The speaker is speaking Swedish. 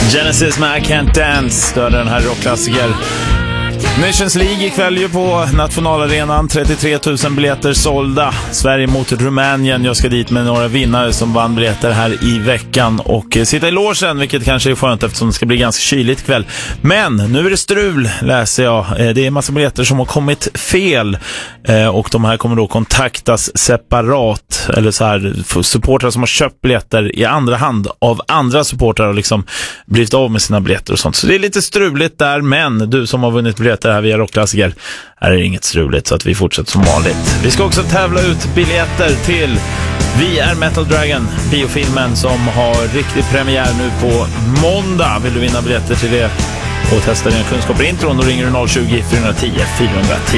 Genesis med I Can't Dance, störde den här rockklassiker. Nations League ikväll ju på nationalarenan, 33 000 biljetter sålda. Sverige mot Rumänien. Jag ska dit med några vinnare som vann biljetter här i veckan och sitta i logen, vilket kanske är skönt eftersom det ska bli ganska kyligt ikväll. Men nu är det strul, läser jag. Det är en massa biljetter som har kommit fel och de här kommer då kontaktas separat, eller så här, supportrar som har köpt biljetter i andra hand av andra supportrar och liksom blivit av med sina biljetter och sånt. Så det är lite struligt där, men du som har vunnit biljetter här via rockklassiker, här är det inget struligt, så att vi fortsätter som vanligt. Vi ska också tävla ut biljetter till Vi är Metal Dragon, biofilmen som har riktig premiär nu på måndag. Vill du vinna biljetter till det och testa dina kunskaper i intron, då ringer du 020 410 410.